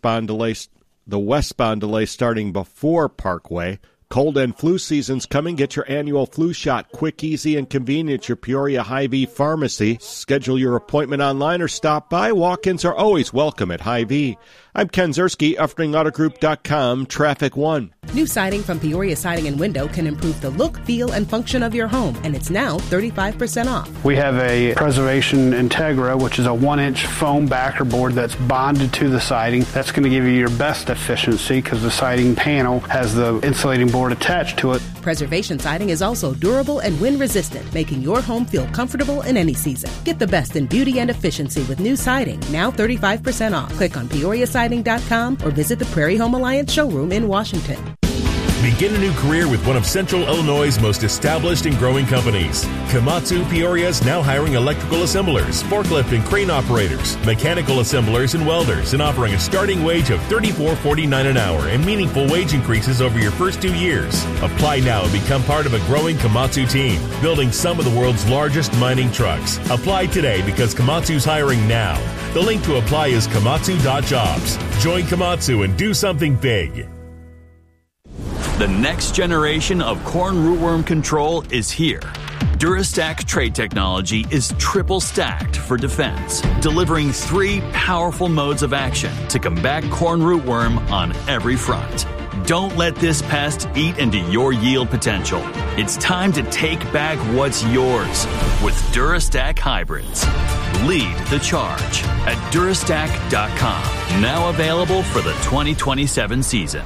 The westbound delay starting before Parkway. Cold and flu season's coming. Get your annual flu shot quick, easy, and convenient at your Peoria Hy-Vee Pharmacy. Schedule your appointment online or stop by. Walk-ins are always welcome at Hy-Vee. I'm Ken Zerski, UffringAutoGroup.com, Traffic 1. New siding from Peoria Siding and Window can improve the look, feel, and function of your home, and it's now 35% off. We have a Preservation Integra, which is a 1-inch foam backer board that's bonded to the siding. That's going to give you your best efficiency because the siding panel has the insulating board attached to it. Preservation Siding is also durable and wind-resistant, making your home feel comfortable in any season. Get the best in beauty and efficiency with new siding, now 35% off. Click on PeoriaSiding.com or visit the Prairie Home Alliance showroom in Washington. Begin a new career with one of Central Illinois' most established and growing companies. Komatsu Peoria is now hiring electrical assemblers, forklift and crane operators, mechanical assemblers, and welders, and offering a starting wage of $34.49 an hour and meaningful wage increases over your first 2 years. Apply now and become part of a growing Komatsu team, building some of the world's largest mining trucks. Apply today because Komatsu's hiring now. The link to apply is komatsu.jobs. Join Komatsu and do something big. The next generation of corn rootworm control is here. Durastack trait technology is triple stacked for defense, delivering 3 powerful modes of action to combat corn rootworm on every front. Don't let this pest eat into your yield potential. It's time to take back what's yours with Durastack hybrids. Lead the charge at Durastack.com. Now available for the 2027 season.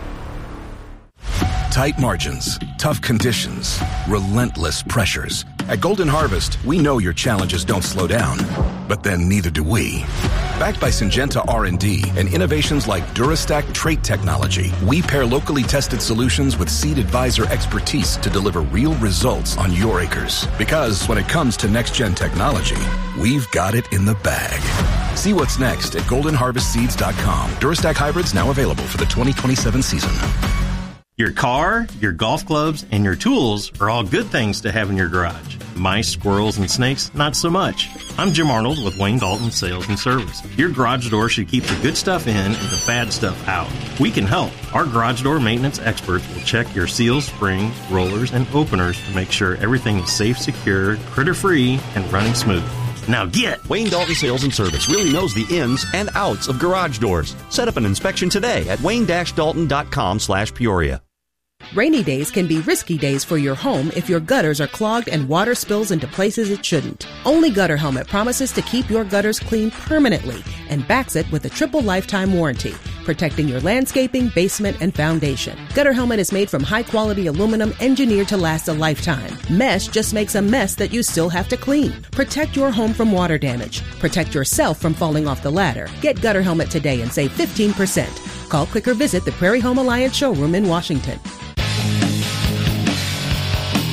Tight margins, tough conditions, relentless pressures. At Golden Harvest, we know your challenges don't slow down, but then neither do we. Backed by Syngenta R&D and innovations like Durastack trait technology, we pair locally tested solutions with Seed Advisor expertise to deliver real results on your acres. Because when it comes to next-gen technology, we've got it in the bag. See what's next at goldenharvestseeds.com. Durastack hybrids now available for the 2027 season. Your car, your golf clubs, and your tools are all good things to have in your garage. Mice, squirrels, and snakes, not so much. I'm Jim Arnold with Wayne Dalton Sales and Service. Your garage door should keep the good stuff in and the bad stuff out. We can help. Our garage door maintenance experts will check your seals, springs, rollers, and openers to make sure everything is safe, secure, critter-free, and running smooth. Now get! Wayne Dalton Sales and Service really knows the ins and outs of garage doors. Set up an inspection today at wayne-dalton.com/Peoria. Rainy days can be risky days for your home if your gutters are clogged and water spills into places it shouldn't. Only Gutter Helmet promises to keep your gutters clean permanently and backs it with a triple lifetime warranty, protecting your landscaping, basement, and foundation. Gutter Helmet is made from high-quality aluminum engineered to last a lifetime. Mesh just makes a mess that you still have to clean. Protect your home from water damage. Protect yourself from falling off the ladder. Get Gutter Helmet today and save 15%. Call, click, or visit the Prairie Home Alliance showroom in Washington.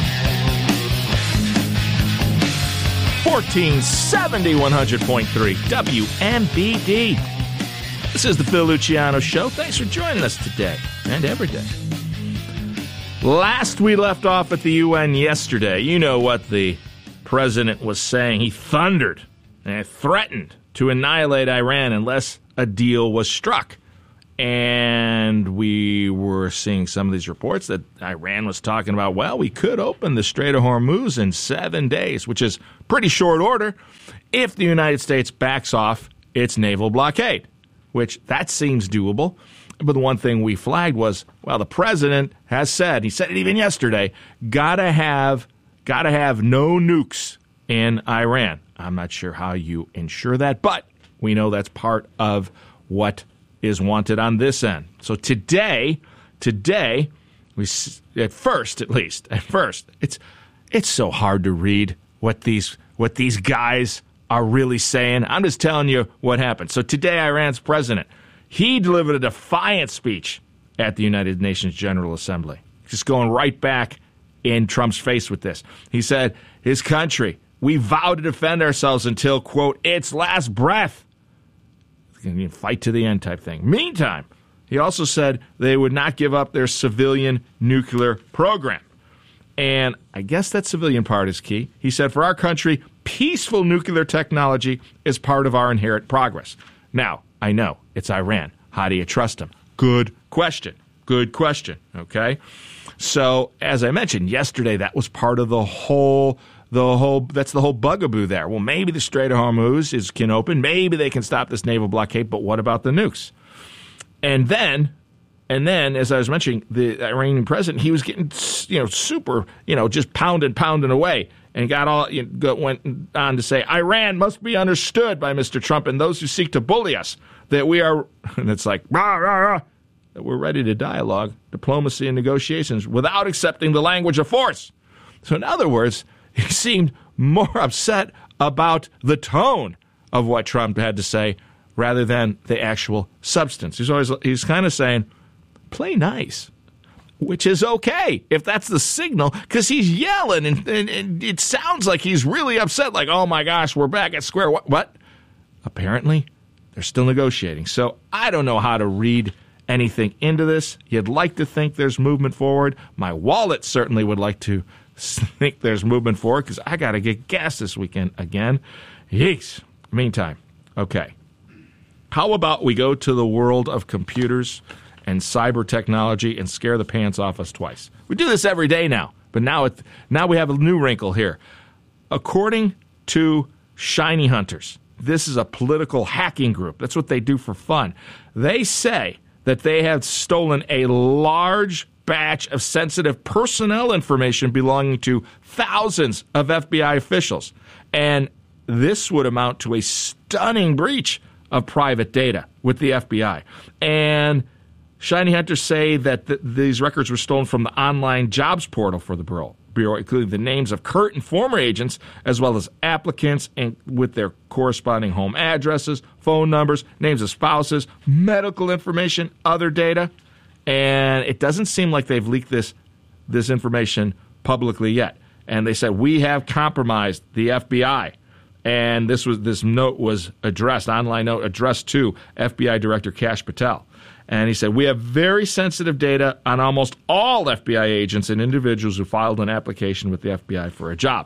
1470 100.3 WMBD. This is the Phil Luciano Show. Thanks for joining us today and every day. Last we left off at the UN yesterday, you know what the president was saying. He thundered and threatened to annihilate Iran unless a deal was struck. And we were seeing some of these reports that Iran was talking about, well, we could open the Strait of Hormuz in 7 days, which is pretty short order if the United States backs off its naval blockade, which that seems doable. But the one thing we flagged was, well, the president has said, he said it even yesterday, gotta have no nukes in Iran. I'm not sure how you ensure that, but we know that's part of what is wanted on this end. So today, we at first, it's so hard to read what these guys are really saying. I'm just telling you what happened. So today, Iran's president, he delivered a defiant speech at the United Nations General Assembly, just going right back in Trump's face with this. He said, his country, we vow to defend ourselves until, quote, its last breath. Fight to the end type thing. Meantime, he also said they would not give up their civilian nuclear program. And I guess that civilian part is key. He said, for our country, peaceful nuclear technology is part of our inherent progress. Now, I know, it's Iran. How do you trust them? Good question. Okay? So, as I mentioned yesterday, that was part of the whole bugaboo there. Well, maybe the Strait of Hormuz can open. Maybe they can stop this naval blockade, but what about the nukes? And then, as I was mentioning, the Iranian president, he was getting, super, just pounding away, and went on to say, Iran must be understood by Mr. Trump and those who seek to bully us, that we are, and it's like, rah, rah, rah, that we're ready to dialogue, diplomacy, and negotiations without accepting the language of force. So in other words, he seemed more upset about the tone of what Trump had to say rather than the actual substance. He's kind of saying, play nice, which is okay if that's the signal, because he's yelling and it sounds like he's really upset, like, oh my gosh, we're back at square one. What? Apparently, they're still negotiating. So I don't know how to read anything into this. You'd like to think there's movement forward. My wallet certainly would like to think there's movement forward because I got to get gas this weekend again. Yeesh. Meantime, okay. How about we go to the world of computers and cyber technology and scare the pants off us twice? We do this every day now, but now we have a new wrinkle here. According to Shiny Hunters, this is a political hacking group. That's what they do for fun. They say that they have stolen a large batch of sensitive personnel information belonging to thousands of FBI officials. And this would amount to a stunning breach of private data with the FBI. And Shiny Hunters say that these records were stolen from the online jobs portal for the Bureau, including the names of current and former agents, as well as applicants and with their corresponding home addresses, phone numbers, names of spouses, medical information, other data. And it doesn't seem like they've leaked this information publicly yet. And they said, we have compromised the FBI. And this note was online note addressed to FBI Director Kash Patel. And he said, we have very sensitive data on almost all FBI agents and individuals who filed an application with the FBI for a job.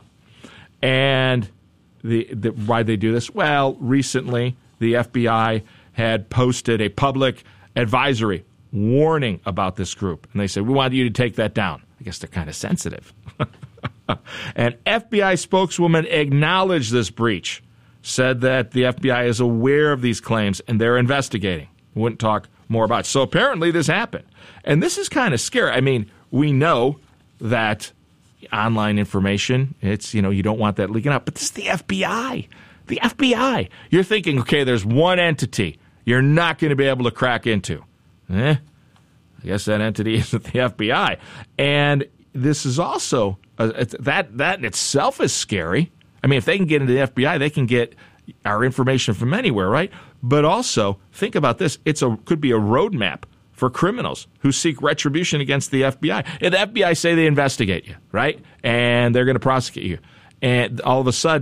And why'd they do this? Well, recently the FBI had posted a public advisory warning about this group. And they said, we want you to take that down. I guess they're kind of sensitive. An FBI spokeswoman acknowledged this breach, said that the FBI is aware of these claims and they're investigating. Wouldn't talk more about it. So apparently this happened. And this is kind of scary. I mean, we know that online information, it's, you don't want that leaking out. But this is the FBI. The FBI. You're thinking, okay, there's one entity you're not going to be able to crack into. I guess that entity isn't the FBI. And this is also, that in itself is scary. I mean, if they can get into the FBI, they can get our information from anywhere, right? But also, think about this. Could be a roadmap for criminals who seek retribution against the FBI. And the FBI say they investigate you, right? And they're going to prosecute you. And all of a sudden,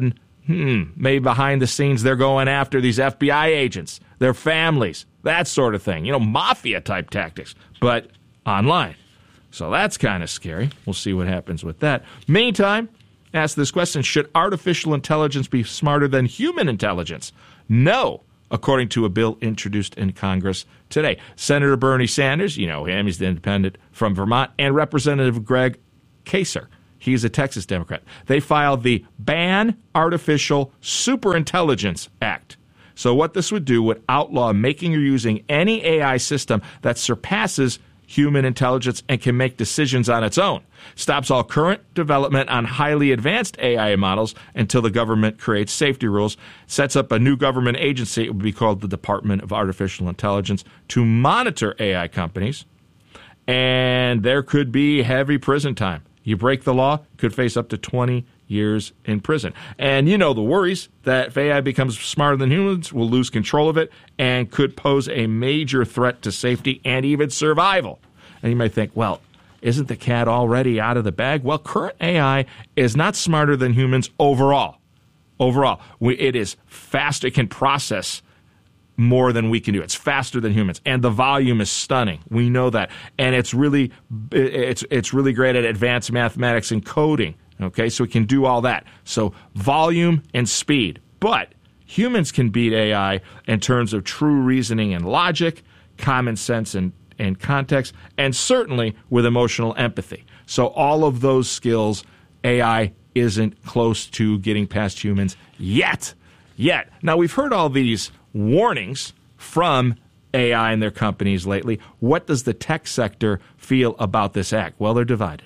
Maybe behind the scenes they're going after these FBI agents, their families, that sort of thing. Mafia-type tactics, but online. So that's kind of scary. We'll see what happens with that. Meantime, ask this question: should artificial intelligence be smarter than human intelligence? No, according to a bill introduced in Congress today. Senator Bernie Sanders, you know him, he's the independent from Vermont, and Representative Greg Kasser, he's a Texas Democrat. They filed the Ban Artificial Superintelligence Act. So what this would do would outlaw making or using any AI system that surpasses human intelligence and can make decisions on its own. Stops all current development on highly advanced AI models until the government creates safety rules. Sets up a new government agency, it would be called the Department of Artificial Intelligence, to monitor AI companies. And there could be heavy prison time. You break the law, could face up to 20 years in prison. And the worries that if AI becomes smarter than humans, we'll lose control of it and could pose a major threat to safety and even survival. And you might think, well, isn't the cat already out of the bag? Well, current AI is not smarter than humans overall. It is fast. It can process more than we can do. It's faster than humans, and the volume is stunning. We know that, and it's really great at advanced mathematics and coding. Okay, so it can do all that. So volume and speed, but humans can beat AI in terms of true reasoning and logic, common sense and context, and certainly with emotional empathy. So all of those skills, AI isn't close to getting past humans yet. Now, we've heard all these warnings from AI and their companies lately. What does the tech sector feel about this act? Well, they're divided.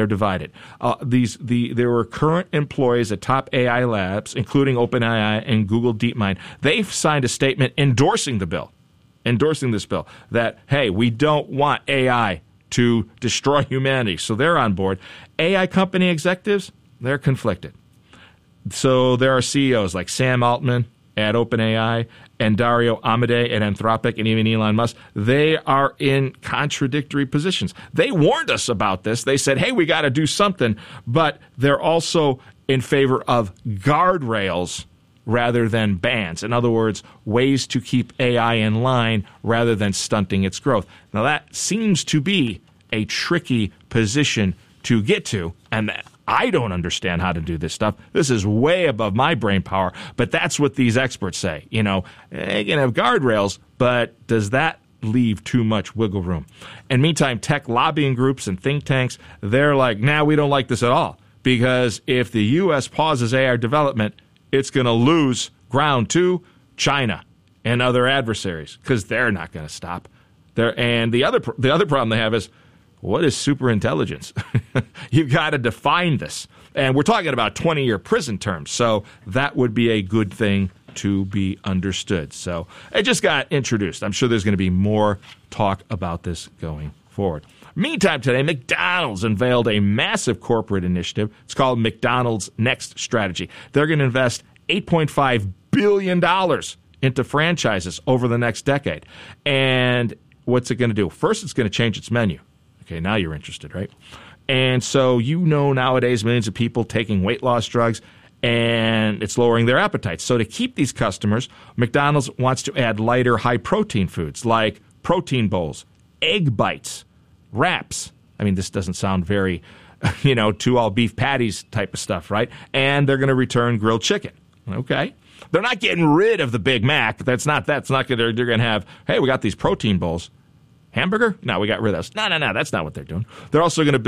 There were current employees at top AI labs, including OpenAI and Google DeepMind. They've signed a statement endorsing this bill, that, hey, we don't want AI to destroy humanity. So they're on board. AI company executives, they're conflicted. So there are CEOs like Sam Altman at OpenAI and Dario Amodei at Anthropic and even Elon Musk. They are in contradictory positions. They warned us about this. They said, hey, we got to do something, but they're also in favor of guardrails rather than bans. In other words, ways to keep AI in line rather than stunting its growth. Now, that seems to be a tricky position to get to, and I don't understand how to do this stuff. This is way above my brain power, but that's what these experts say. You can have guardrails, but does that leave too much wiggle room? And meantime, tech lobbying groups and think tanks, they're like, we don't like this at all, because if the U.S. pauses AI development, it's going to lose ground to China and other adversaries, because they're not going to stop. And the other problem they have is, what is superintelligence? You've got to define this. And we're talking about 20-year prison terms, so that would be a good thing to be understood. So it just got introduced. I'm sure there's going to be more talk about this going forward. Meantime, today, McDonald's unveiled a massive corporate initiative. It's called McDonald's Next Strategy. They're going to invest $8.5 billion into franchises over the next decade. And what's it going to do? First, it's going to change its menu. Okay, now you're interested, right? And so nowadays millions of people taking weight loss drugs, and it's lowering their appetites. So to keep these customers, McDonald's wants to add lighter, high-protein foods like protein bowls, egg bites, wraps. I mean, this doesn't sound very, two all-beef patties type of stuff, right? And they're going to return grilled chicken, okay? They're not getting rid of the Big Mac. That's not good. They're going to have, hey, we got these protein bowls. Hamburger? No, we got rid of those. No, that's not what they're doing. They're also going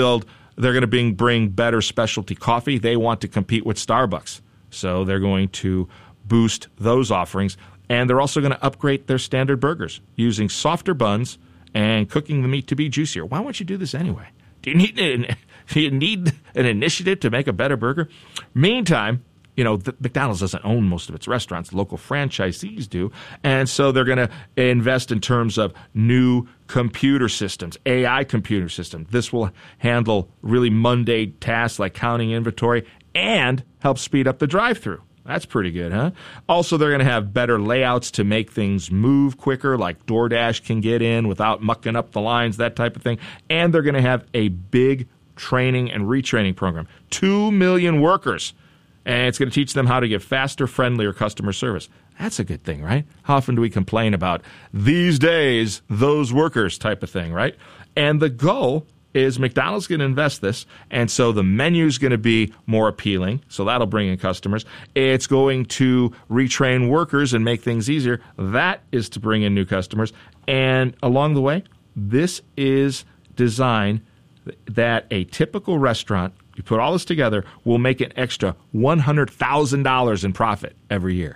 to bring better specialty coffee. They want to compete with Starbucks. So they're going to boost those offerings. And they're also going to upgrade their standard burgers using softer buns and cooking the meat to be juicier. Why won't you do this anyway? Do you need an initiative to make a better burger? Meantime, McDonald's doesn't own most of its restaurants. Local franchisees do. And so they're going to invest in terms of new computer systems, AI computer systems. This will handle really mundane tasks like counting inventory and help speed up the drive-thru. That's pretty good, huh? Also, they're going to have better layouts to make things move quicker, like DoorDash can get in without mucking up the lines, that type of thing. And they're going to have a big training and retraining program. 2 million workers. And it's going to teach them how to get faster, friendlier customer service. That's a good thing, right? How often do we complain about these days, those workers type of thing, right? And the goal is McDonald's going to invest this, and so the menu is going to be more appealing, so that'll bring in customers. It's going to retrain workers and make things easier. That is to bring in new customers. And along the way, this is designed that a typical restaurant, you put all this together, will make an extra $100,000 in profit every year.